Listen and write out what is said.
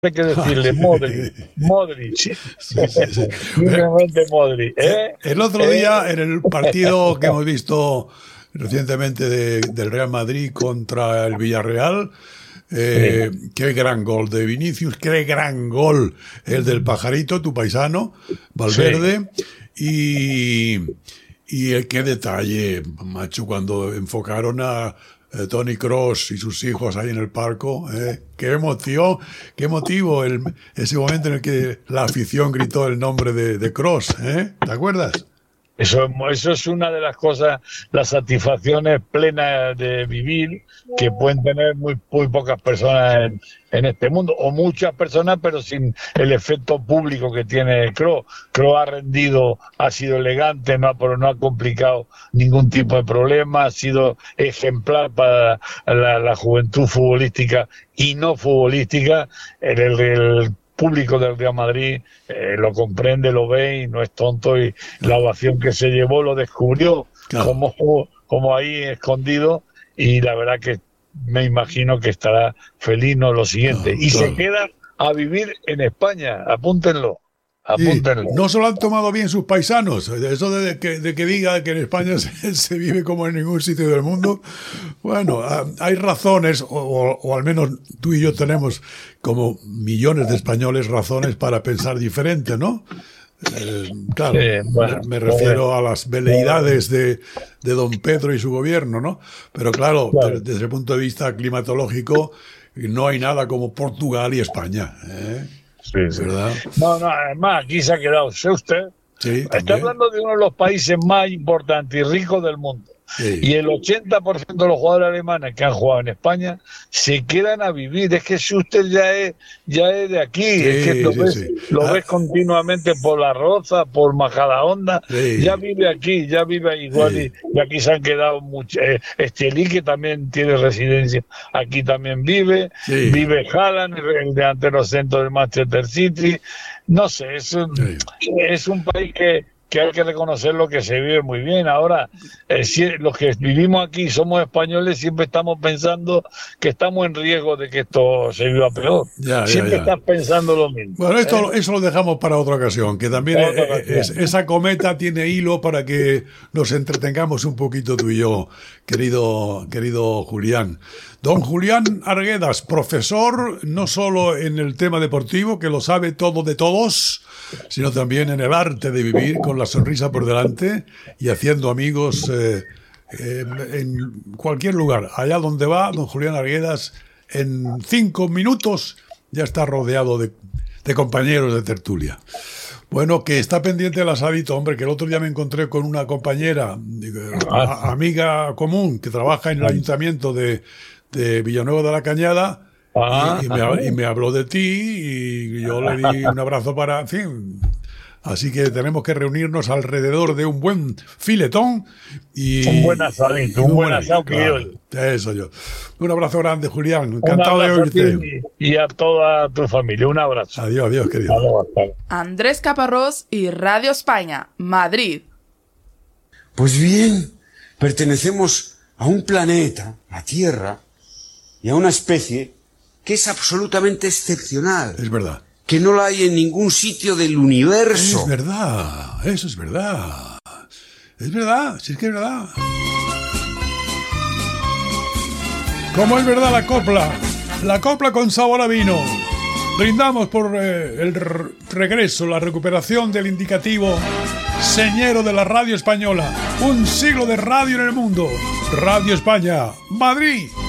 hay que decirle Modric. Sí, sí, sí. Simplemente Modric. El otro día, en el partido que hemos visto recientemente del Real Madrid contra el Villarreal, qué gran gol de Vinicius, qué gran gol el del pajarito, tu paisano, Valverde, y qué detalle, macho, cuando enfocaron a Toni Kroos y sus hijos ahí en el palco, qué emoción, qué motivo ese momento en el que la afición gritó el nombre de Kroos, ¿te acuerdas? Eso es una de las cosas, las satisfacciones plenas de vivir que pueden tener muy pocas personas en este mundo, o muchas personas, pero sin el efecto público que tiene Kroos. Kroos ha rendido, ha sido elegante, pero no ha complicado ningún tipo de problema, ha sido ejemplar para la juventud futbolística y no futbolística. El público del Real Madrid lo comprende, lo ve y no es tonto, y la ovación que se llevó lo descubrió, claro, como ahí escondido, y la verdad que me imagino que estará feliz, no lo siguiente, y claro, se queda a vivir en España, apúntenlo. No se lo han tomado bien sus paisanos. Eso de que diga que en España se vive como en ningún sitio del mundo. Bueno, hay razones, o al menos tú y yo tenemos, como millones de españoles, razones para pensar diferente, ¿no? Claro, bueno, me refiero a las veleidades de don Pedro y su gobierno, ¿no? Pero claro, desde el punto de vista climatológico, no hay nada como Portugal y España, Sí. ¿Verdad? No, además aquí se ha quedado, ¿sé usted? Sí, está hablando de uno de los países más importantes y ricos del mundo. Sí. Y el 80% de los jugadores alemanes que han jugado en España se quedan a vivir. Es que si usted ya es de aquí, sí, es que lo ves continuamente por La Roza, por Majadahonda, ya vive aquí, ya vive igual, y aquí se han quedado muchos. Estelí, que también tiene residencia, aquí también vive Haaland, el delantero centro del Manchester City. No sé, es un país que hay que reconocer lo que se vive muy bien. Ahora, los que vivimos aquí somos españoles, siempre estamos pensando que estamos en riesgo de que esto se viva peor. Siempre estás pensando lo mismo. Bueno, eso lo dejamos para otra ocasión, que también esa cometa tiene hilo para que nos entretengamos un poquito tú y yo, querido Julián. Don Julián Arguedas, profesor no solo en el tema deportivo, que lo sabe todo de todos, sino también en el arte de vivir con la sonrisa por delante y haciendo amigos en cualquier lugar. Allá donde va, don Julián Arguedas, en 5 minutos ya está rodeado de compañeros de tertulia. Bueno, que está pendiente del asadito, hombre, que el otro día me encontré con una compañera, amiga común, que trabaja en el ayuntamiento de Villanueva de la Cañada, y me habló de ti, y yo le di un abrazo en fin. Así que tenemos que reunirnos alrededor de un buen filetón y un buen asadito, un buen asado criollo. Eso yo. Un abrazo grande, Julián. Encantado de oírte. Y a toda tu familia. Un abrazo. Adiós, querido. Andrés Caparrós y Radio España, Madrid. Pues bien, pertenecemos a un planeta, la Tierra, y a una especie que es absolutamente excepcional. Es verdad. Que no la hay en ningún sitio del universo. Es verdad, eso es verdad. Es verdad, sí, es que es verdad. Como es verdad la copla con sabor a vino. Brindamos por el regreso, la recuperación del indicativo señero de la radio española. Un siglo de radio en el mundo. Radio España, Madrid.